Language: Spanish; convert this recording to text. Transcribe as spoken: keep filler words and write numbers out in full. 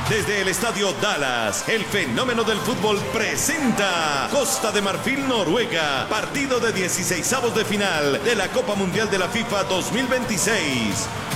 Desde el Estadio Dallas, el fenómeno del fútbol presenta Costa de Marfil, Noruega, partido de dieciseisavos de final de la Copa Mundial de la FIFA dos mil veintiséis.